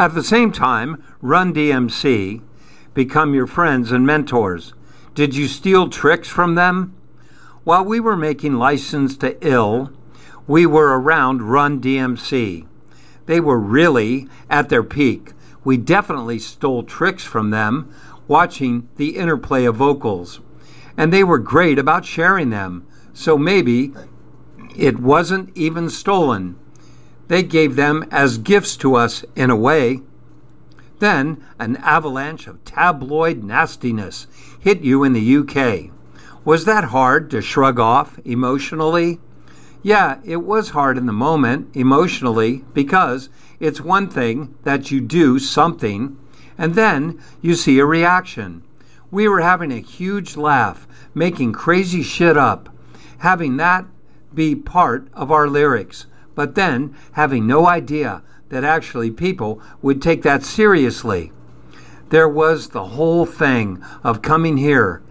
At the same time, Run DMC become your friends and mentors. Did you steal tricks from them? While we were making License to Ill, we were around Run DMC. They were really at their peak. We definitely stole tricks from them, watching the interplay of vocals. And they were great about sharing them, so maybe it wasn't even stolen. They gave them as gifts to us in a way. Then an avalanche of tabloid nastiness hit you in the UK. Was that hard to shrug off emotionally? Yeah, it was hard in the moment, emotionally, because it's one thing that you do something, and then you see a reaction. We were having a huge laugh, making crazy shit up, having that be part of our lyrics, but then having no idea that actually people would take that seriously. There was the whole thing of coming here